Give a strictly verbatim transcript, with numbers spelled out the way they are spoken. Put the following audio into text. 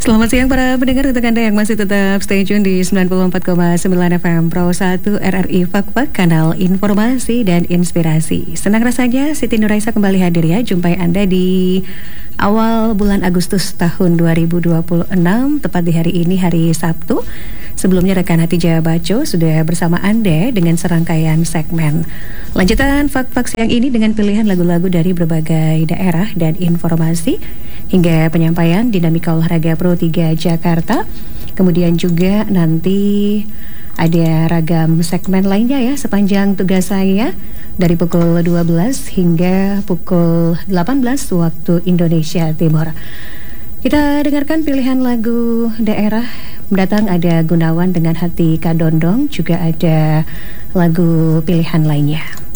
Selamat siang para pendengar, untuk Anda yang masih tetap stay tune di sembilan puluh empat koma sembilan F M Pro satu R R I Fakfak, kanal informasi dan inspirasi. Senang rasanya Siti Nuraisa kembali hadir ya, jumpai Anda di awal bulan Agustus tahun dua ribu dua puluh enam, tepat di hari ini, hari Sabtu. Sebelumnya rekan Hatijah Baco sudah bersama Anda dengan serangkaian segmen. Lanjutan Fakfak siang ini dengan pilihan lagu-lagu dari berbagai daerah dan informasi hingga penyampaian dinamika olahraga Pro tiga Jakarta. Kemudian juga nanti ada ragam segmen lainnya ya sepanjang tugas saya dari pukul dua belas hingga pukul delapan belas waktu Indonesia Timur. Kita dengarkan pilihan lagu daerah mendatang, ada Gunawan dengan Hati Kadondong, juga ada lagu pilihan lainnya.